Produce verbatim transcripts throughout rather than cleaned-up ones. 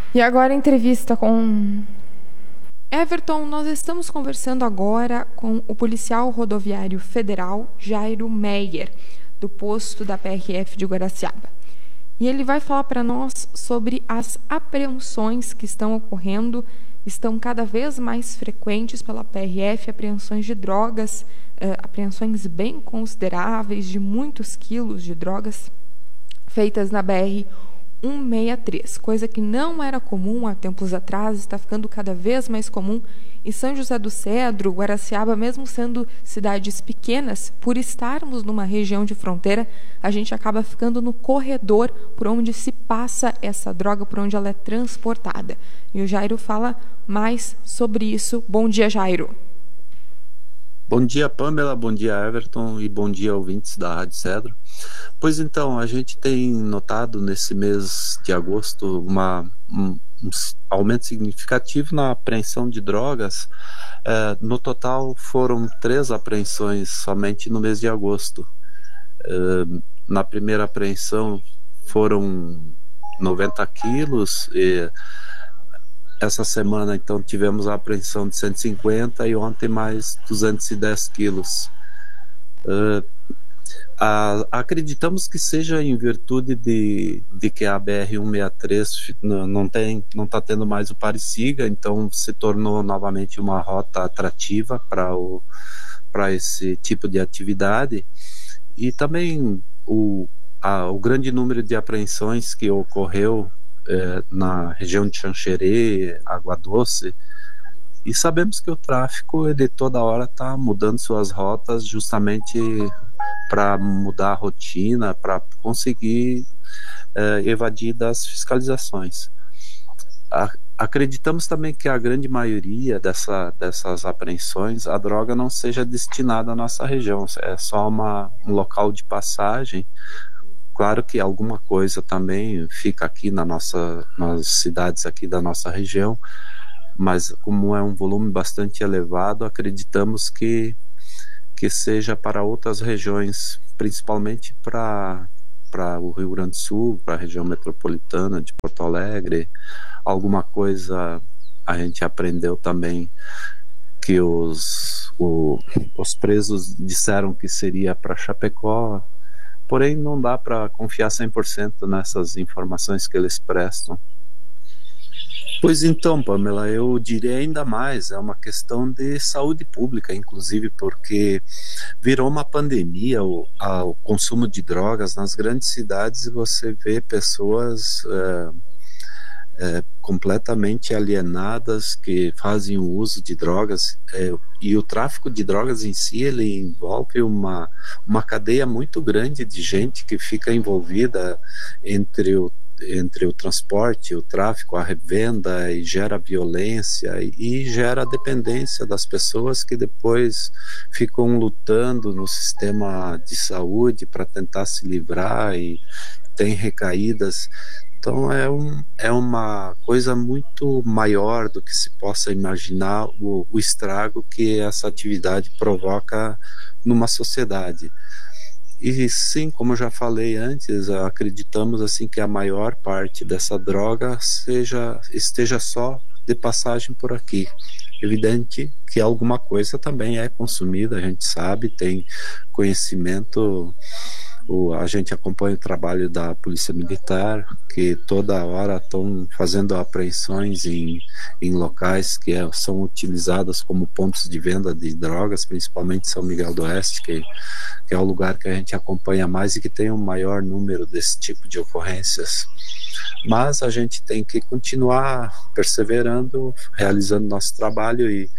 E agora a entrevista com Everton. Nós estamos conversando agora com o policial rodoviário federal Jairo Meyer, do posto da P R F de Guaraciaba. E ele vai falar para nós sobre as apreensões que estão ocorrendo, estão cada vez mais frequentes pela P R F, apreensões de drogas, uh, apreensões bem consideráveis de muitos quilos de drogas feitas na B R cento e sessenta e três, coisa que não era comum há tempos atrás, está ficando cada vez mais comum. E São José do Cedro, Guaraciaba, mesmo sendo cidades pequenas, por estarmos numa região de fronteira, a gente acaba ficando no corredor por onde se passa essa droga, por onde ela é transportada. E o Jairo fala mais sobre isso. Bom dia, Jairo. Bom dia, Pamela, bom dia, Everton, e bom dia, ouvintes da Rádio Cedro. Pois então, a gente tem notado nesse mês de agosto uma, um, um aumento significativo na apreensão de drogas. É, no total foram três apreensões somente no mês de agosto. É, na primeira apreensão foram noventa quilos, e essa semana, então, tivemos a apreensão de cento e cinquenta e ontem mais duzentos e dez quilos. Uh, a, acreditamos que seja em virtude de, de que a B R cento e sessenta e três não, não tem, não está tendo mais o pare-siga, então se tornou novamente uma rota atrativa para o, para esse tipo de atividade. E também o, a, o grande número de apreensões que ocorreu É, na região de Xanxerê, Água Doce, e sabemos que o tráfico ele toda hora está mudando suas rotas justamente para mudar a rotina, para conseguir é, evadir das fiscalizações. A, acreditamos também que a grande maioria dessa, dessas apreensões, a droga não seja destinada à nossa região, é só uma, um local de passagem. Claro que alguma coisa também fica aqui na nossa, nas cidades aqui da nossa região, mas como é um volume bastante elevado, acreditamos que, que seja para outras regiões, principalmente para, para o Rio Grande do Sul, para a região metropolitana de Porto Alegre. Alguma coisa a gente aprendeu também que os, o, os presos disseram que seria para Chapecó. Porém, não dá para confiar cem por cento nessas informações que eles prestam. Pois então, Pamela, eu diria ainda mais, é uma questão de saúde pública, inclusive, porque virou uma pandemia o, a, o consumo de drogas nas grandes cidades. Você vê pessoas é, é, completamente alienadas que fazem o uso de drogas, é, e o tráfico de drogas em si ele envolve uma, uma cadeia muito grande de gente que fica envolvida entre o, entre o transporte, o tráfico, a revenda, e gera violência e, e gera dependência das pessoas que depois ficam lutando no sistema de saúde para tentar se livrar e tem recaídas. Então é, um, é uma coisa muito maior do que se possa imaginar o, o estrago que essa atividade provoca numa sociedade. E sim, como eu já falei antes, acreditamos assim que a maior parte dessa droga seja, esteja só de passagem por aqui. Evidente que alguma coisa também é consumida, a gente sabe, tem conhecimento. O, a gente acompanha o trabalho da Polícia Militar, que toda hora estão fazendo apreensões em, em locais que é, são utilizados como pontos de venda de drogas, principalmente São Miguel do Oeste, que, que é o lugar que a gente acompanha mais e que tem o maior número desse tipo de ocorrências. Mas a gente tem que continuar perseverando, realizando nosso trabalho e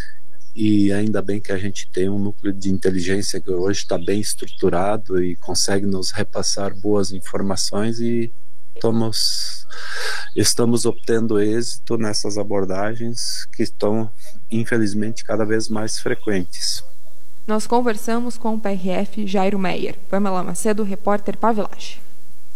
E ainda bem que a gente tem um núcleo de inteligência que hoje está bem estruturado e consegue nos repassar boas informações, e estamos, estamos obtendo êxito nessas abordagens que estão, infelizmente, cada vez mais frequentes. Nós conversamos com o P R F Jairo Meyer. Pamela Macedo, repórter Pavilage.